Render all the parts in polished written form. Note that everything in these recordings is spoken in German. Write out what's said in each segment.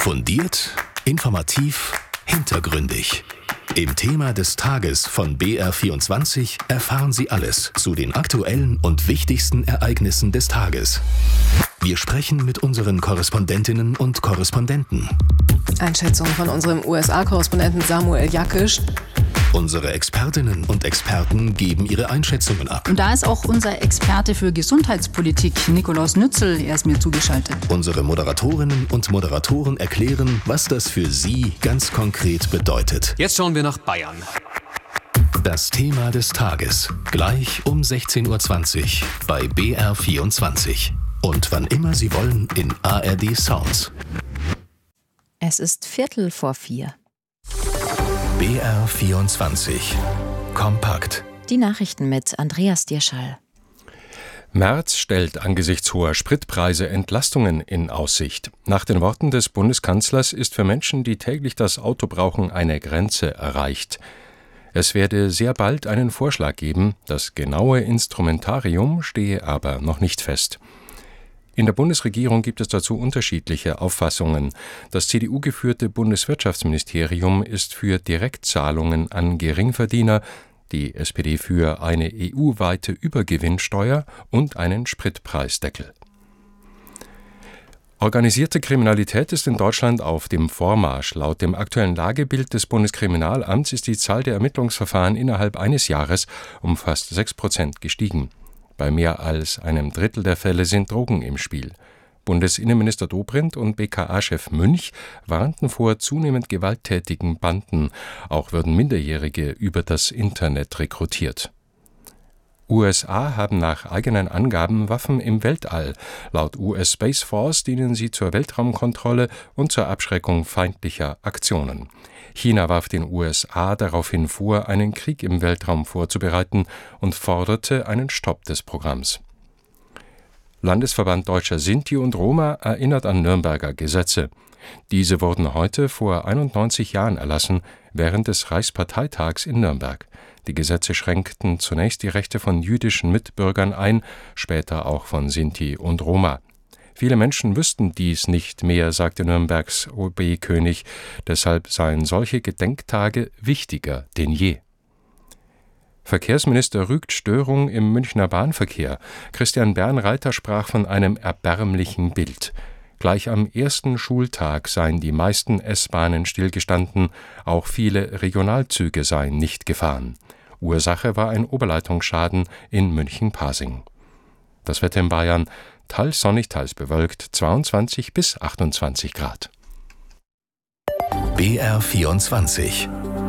Fundiert, informativ, hintergründig. Im Thema des Tages von BR24 erfahren Sie alles zu den aktuellen und wichtigsten Ereignissen des Tages. Wir sprechen mit unseren Korrespondentinnen und Korrespondenten. Einschätzung von unserem USA-Korrespondenten Samuel Jakisch. Unsere Expertinnen und Experten geben ihre Einschätzungen ab. Und da ist auch unser Experte für Gesundheitspolitik, Nikolaus Nützel, er ist mir zugeschaltet. Unsere Moderatorinnen und Moderatoren erklären, was das für Sie ganz konkret bedeutet. Jetzt schauen wir nach Bayern. Das Thema des Tages, gleich um 16.20 Uhr bei BR24. Und wann immer Sie wollen in ARD Sounds. Es ist 3:45. BR24 kompakt. Die Nachrichten mit Andreas Dierschall. Merz stellt angesichts hoher Spritpreise Entlastungen in Aussicht. Nach den Worten des Bundeskanzlers ist für Menschen, die täglich das Auto brauchen, eine Grenze erreicht. Es werde sehr bald einen Vorschlag geben, das genaue Instrumentarium stehe aber noch nicht fest. In der Bundesregierung gibt es dazu unterschiedliche Auffassungen. Das CDU-geführte Bundeswirtschaftsministerium ist für Direktzahlungen an Geringverdiener, die SPD für eine EU-weite Übergewinnsteuer und einen Spritpreisdeckel. Organisierte Kriminalität ist in Deutschland auf dem Vormarsch. Laut dem aktuellen Lagebild des Bundeskriminalamts ist die Zahl der Ermittlungsverfahren innerhalb eines Jahres um fast 6% gestiegen. Bei mehr als einem Drittel der Fälle sind Drogen im Spiel. Bundesinnenminister Dobrindt und BKA-Chef Münch warnten vor zunehmend gewalttätigen Banden. Auch würden Minderjährige über das Internet rekrutiert. USA haben nach eigenen Angaben Waffen im Weltall. Laut US Space Force dienen sie zur Weltraumkontrolle und zur Abschreckung feindlicher Aktionen. China warf den USA daraufhin vor, einen Krieg im Weltraum vorzubereiten und forderte einen Stopp des Programms. Landesverband Deutscher Sinti und Roma erinnert an Nürnberger Gesetze. Diese wurden heute vor 91 Jahren erlassen, während des Reichsparteitags in Nürnberg. Die Gesetze schränkten zunächst die Rechte von jüdischen Mitbürgern ein, später auch von Sinti und Roma. Viele Menschen wüssten dies nicht mehr, sagte Nürnbergs OB-König. Deshalb seien solche Gedenktage wichtiger denn je. Verkehrsminister rügt Störung im Münchner Bahnverkehr. Christian Bernreiter sprach von einem erbärmlichen Bild. Gleich am ersten Schultag seien die meisten S-Bahnen stillgestanden, auch viele Regionalzüge seien nicht gefahren. Ursache war ein Oberleitungsschaden in München-Pasing. Das Wetter in Bayern: teils sonnig, teils bewölkt, 22 bis 28 Grad. BR24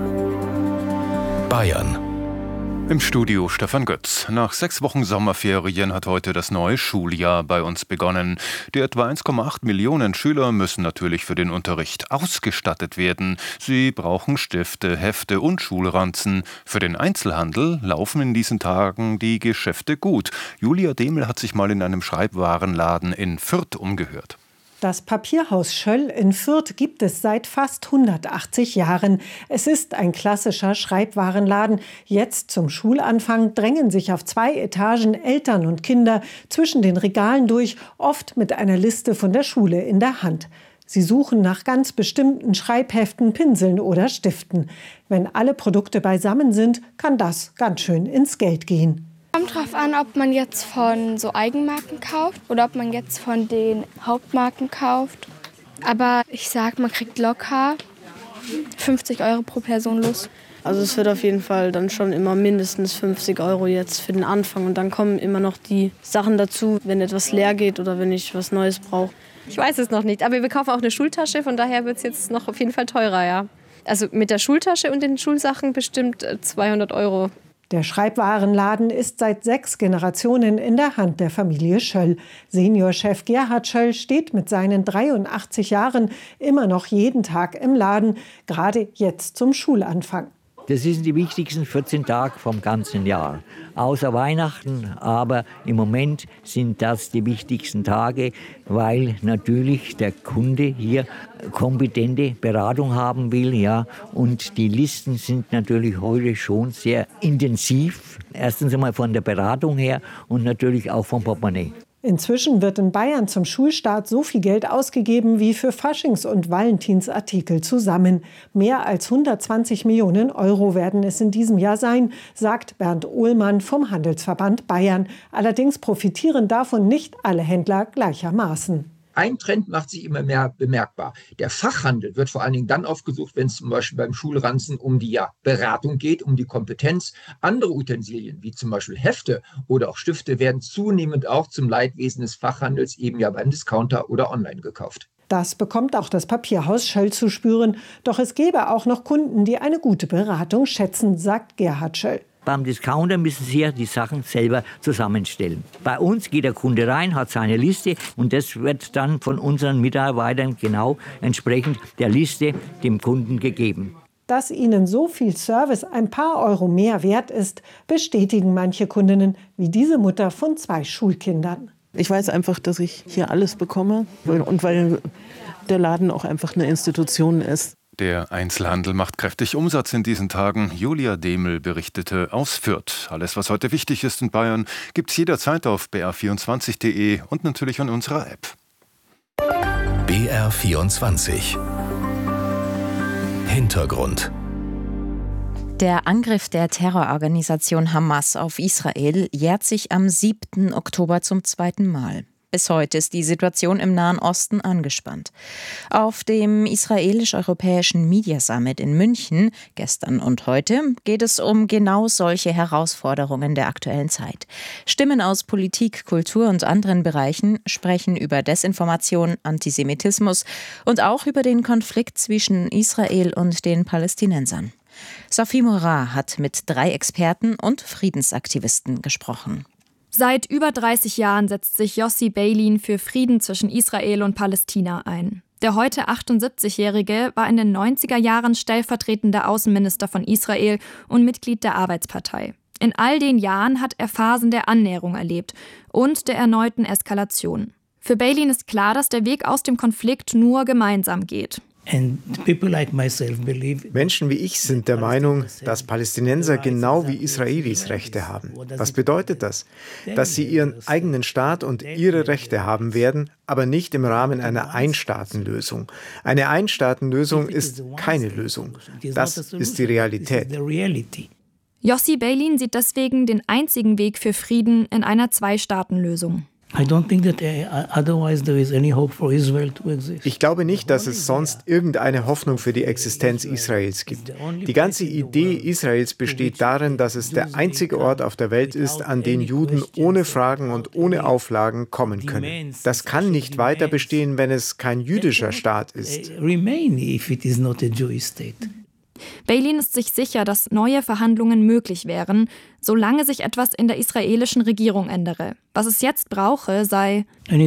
Bayern. Im Studio Stefan Götz. Nach 6 Wochen Sommerferien hat heute das neue Schuljahr bei uns begonnen. Die etwa 1,8 Millionen Schüler müssen natürlich für den Unterricht ausgestattet werden. Sie brauchen Stifte, Hefte und Schulranzen. Für den Einzelhandel laufen in diesen Tagen die Geschäfte gut. Julia Demel hat sich mal in einem Schreibwarenladen in Fürth umgehört. Das Papierhaus Schöll in Fürth gibt es seit fast 180 Jahren. Es ist ein klassischer Schreibwarenladen. Jetzt zum Schulanfang drängen sich auf 2 Etagen Eltern und Kinder zwischen den Regalen durch, oft mit einer Liste von der Schule in der Hand. Sie suchen nach ganz bestimmten Schreibheften, Pinseln oder Stiften. Wenn alle Produkte beisammen sind, kann das ganz schön ins Geld gehen. Kommt drauf an, ob man jetzt von so Eigenmarken kauft oder ob man jetzt von den Hauptmarken kauft. Aber ich sag, man kriegt locker 50 € pro Person los. Also es wird auf jeden Fall dann schon immer mindestens 50 € jetzt für den Anfang. Und dann kommen immer noch die Sachen dazu, wenn etwas leer geht oder wenn ich was Neues brauche. Ich weiß es noch nicht, aber wir kaufen auch eine Schultasche, von daher wird es jetzt noch auf jeden Fall teurer, ja. Also mit der Schultasche und den Schulsachen bestimmt 200 €. Der Schreibwarenladen ist seit 6 Generationen in der Hand der Familie Schöll. Seniorchef Gerhard Schöll steht mit seinen 83 Jahren immer noch jeden Tag im Laden, gerade jetzt zum Schulanfang. Das sind die wichtigsten 14 Tage vom ganzen Jahr. Außer Weihnachten, aber im Moment sind das die wichtigsten Tage, weil natürlich der Kunde hier kompetente Beratung haben will. Ja. Und die Listen sind natürlich heute schon sehr intensiv. Erstens einmal von der Beratung her und natürlich auch vom Portemonnaie. Inzwischen wird in Bayern zum Schulstart so viel Geld ausgegeben wie für Faschings- und Valentinsartikel zusammen. Mehr als 120 Millionen Euro werden es in diesem Jahr sein, sagt Bernd Ohlmann vom Handelsverband Bayern. Allerdings profitieren davon nicht alle Händler gleichermaßen. Ein Trend macht sich immer mehr bemerkbar. Der Fachhandel wird vor allen Dingen dann aufgesucht, wenn es zum Beispiel beim Schulranzen um die Beratung geht, um die Kompetenz. Andere Utensilien, wie zum Beispiel Hefte oder auch Stifte, werden zunehmend auch zum Leidwesen des Fachhandels eben beim Discounter oder online gekauft. Das bekommt auch das Papierhaus Schöll zu spüren. Doch es gäbe auch noch Kunden, die eine gute Beratung schätzen, sagt Gerhard Schöll. Beim Discounter müssen Sie ja die Sachen selber zusammenstellen. Bei uns geht der Kunde rein, hat seine Liste und das wird dann von unseren Mitarbeitern genau entsprechend der Liste dem Kunden gegeben. Dass ihnen so viel Service ein paar Euro mehr wert ist, bestätigen manche Kundinnen, wie diese Mutter von 2 Schulkindern. Ich weiß einfach, dass ich hier alles bekomme und weil der Laden auch einfach eine Institution ist. Der Einzelhandel macht kräftig Umsatz in diesen Tagen. Julia Demel berichtete aus Fürth. Alles, was heute wichtig ist in Bayern, gibt's jederzeit auf br24.de und natürlich in unserer App. BR24 Hintergrund. Der Angriff der Terrororganisation Hamas auf Israel jährt sich am 7. Oktober zum 2. Mal. Bis heute ist die Situation im Nahen Osten angespannt. Auf dem israelisch-europäischen Media Summit in München gestern und heute geht es um genau solche Herausforderungen der aktuellen Zeit. Stimmen aus Politik, Kultur und anderen Bereichen sprechen über Desinformation, Antisemitismus und auch über den Konflikt zwischen Israel und den Palästinensern. Sophie Morat hat mit 3 Experten und Friedensaktivisten gesprochen. Seit über 30 Jahren setzt sich Yossi Beilin für Frieden zwischen Israel und Palästina ein. Der heute 78-Jährige war in den 90er Jahren stellvertretender Außenminister von Israel und Mitglied der Arbeitspartei. In all den Jahren hat er Phasen der Annäherung erlebt und der erneuten Eskalation. Für Beilin ist klar, dass der Weg aus dem Konflikt nur gemeinsam geht. Menschen wie ich sind der Meinung, dass Palästinenser genau wie Israelis Rechte haben. Was bedeutet das? Dass sie ihren eigenen Staat und ihre Rechte haben werden, aber nicht im Rahmen einer Einstaatenlösung. Eine Einstaatenlösung ist keine Lösung. Das ist die Realität. Yossi Beilin sieht deswegen den einzigen Weg für Frieden in einer 2-Staaten-Lösung. Ich glaube nicht, dass es sonst irgendeine Hoffnung für die Existenz Israels gibt. Die ganze Idee Israels besteht darin, dass es der einzige Ort auf der Welt ist, an den Juden ohne Fragen und ohne Auflagen kommen können. Das kann nicht weiter bestehen, wenn es kein jüdischer Staat ist. Beilin ist sich sicher, dass neue Verhandlungen möglich wären, solange sich etwas in der israelischen Regierung ändere. Was es jetzt brauche, sei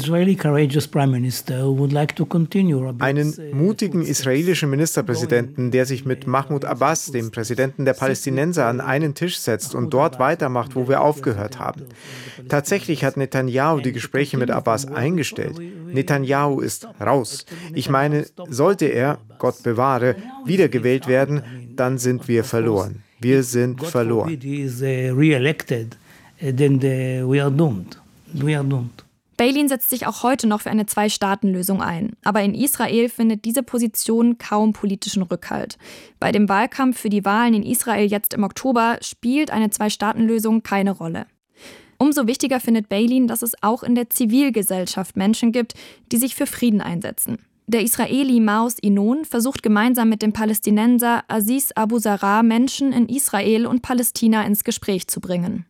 einen mutigen israelischen Ministerpräsidenten, der sich mit Mahmoud Abbas, dem Präsidenten der Palästinenser, an einen Tisch setzt und dort weitermacht, wo wir aufgehört haben. Tatsächlich hat Netanyahu die Gespräche mit Abbas eingestellt. Netanyahu ist raus. Ich meine, sollte er, Gott bewahre, wiedergewählt werden, dann sind wir verloren. Wir sind verloren. Beilin setzt sich auch heute noch für eine 2-Staaten-Lösung ein. Aber in Israel findet diese Position kaum politischen Rückhalt. Bei dem Wahlkampf für die Wahlen in Israel jetzt im Oktober spielt eine 2-Staaten-Lösung keine Rolle. Umso wichtiger findet Beilin, dass es auch in der Zivilgesellschaft Menschen gibt, die sich für Frieden einsetzen. Der Israeli Maoz Inon versucht gemeinsam mit dem Palästinenser Aziz Abu Zarah Menschen in Israel und Palästina ins Gespräch zu bringen.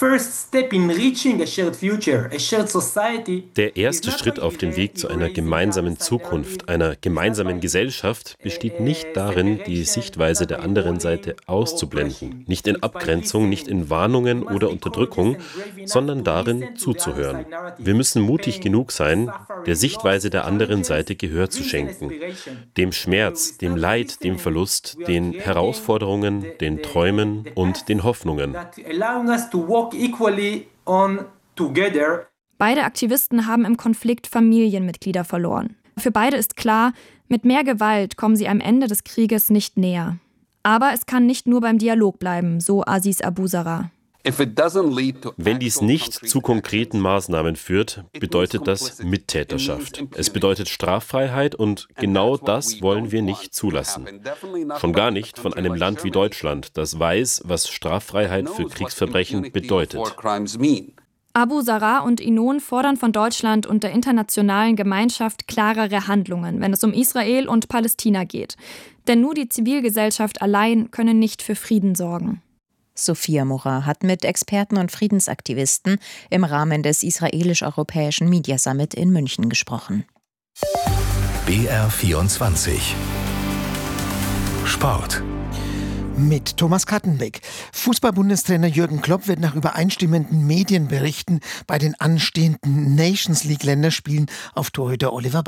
Der erste Schritt auf dem Weg zu einer gemeinsamen Zukunft, einer gemeinsamen Gesellschaft, besteht nicht darin, die Sichtweise der anderen Seite auszublenden, nicht in Abgrenzung, nicht in Warnungen oder Unterdrückung, sondern darin zuzuhören. Wir müssen mutig genug sein, der Sichtweise der anderen Seite Gehör zu schenken, dem Schmerz, dem Leid, dem Verlust, den Herausforderungen, den Träumen und den Hoffnungen. Beide Aktivisten haben im Konflikt Familienmitglieder verloren. Für beide ist klar, mit mehr Gewalt kommen sie am Ende des Krieges nicht näher. Aber es kann nicht nur beim Dialog bleiben, so Aziz Abu Zarah. Wenn dies nicht zu konkreten Maßnahmen führt, bedeutet das Mittäterschaft. Es bedeutet Straffreiheit und genau das wollen wir nicht zulassen. Schon gar nicht von einem Land wie Deutschland, das weiß, was Straffreiheit für Kriegsverbrechen bedeutet. Abu Sarrah und Inon fordern von Deutschland und der internationalen Gemeinschaft klarere Handlungen, wenn es um Israel und Palästina geht. Denn nur die Zivilgesellschaft allein könne nicht für Frieden sorgen. Sophia Mora hat mit Experten und Friedensaktivisten im Rahmen des israelisch-europäischen Media Summit in München gesprochen. BR24 Sport. Mit Thomas Kattenbeck. Fußball-Bundestrainer Jürgen Klopp wird nach übereinstimmenden Medienberichten bei den anstehenden Nations-League-Länderspielen auf Torhüter Oliver